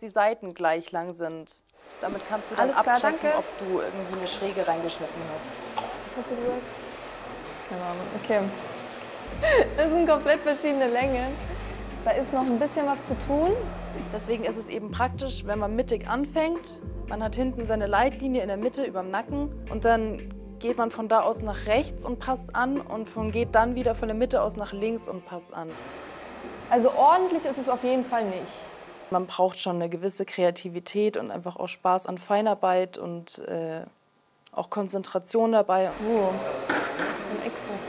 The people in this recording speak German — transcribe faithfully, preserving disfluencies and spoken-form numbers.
die Seiten gleich lang sind. Damit kannst du dann Alles klar, abchecken, danke. ob du irgendwie eine Schräge reingeschnitten hast. Was hat sie gesagt? Keine Ahnung. Okay. Das sind komplett verschiedene Längen. Da ist noch ein bisschen was zu tun. Deswegen ist es eben praktisch, wenn man mittig anfängt. Man hat hinten seine Leitlinie in der Mitte über dem Nacken und dann geht man von da aus nach rechts und passt an und von, geht dann wieder von der Mitte aus nach links und passt an. Also ordentlich ist es auf jeden Fall nicht. Man braucht schon eine gewisse Kreativität und einfach auch Spaß an Feinarbeit und äh, auch Konzentration dabei. Oh, ein extra